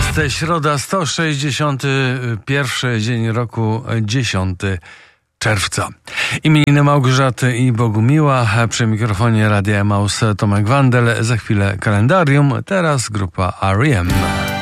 Jest środa, 161 dzień roku, 10 czerwca. Imieniny Małgorzaty i Bogumiła. Przy mikrofonie Radia Emaus Tomek Wandel. Za chwilę kalendarium. Teraz grupa R.E.M.